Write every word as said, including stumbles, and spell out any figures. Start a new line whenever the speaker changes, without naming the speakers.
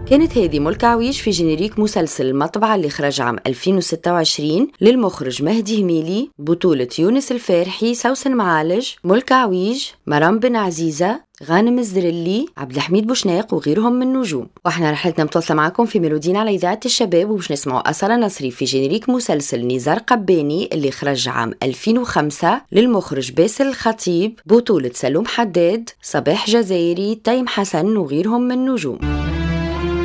كانت هذه ملك عويش في جينيريك مسلسل المطبعة اللي خرج عام ألفين وستة وعشرين للمخرج مهدي هميلي، بطولة يونس الفارحي، سوسن معالج، ملك عويج، مرام بن عزيزة، غانم الزرلي، عبد الحميد بوشناق وغيرهم من النجوم. واحنا رحلتنا متواصلة معكم في ميلودين على إذاعة الشباب، وباش نسمعوا أصالة نصري في جينيريك مسلسل نزار قباني اللي خرج عام ألفين وخمسة للمخرج باسل الخطيب، بطولة سلوم حداد، صباح جزائري، تيم حسن وغيرهم من النجوم.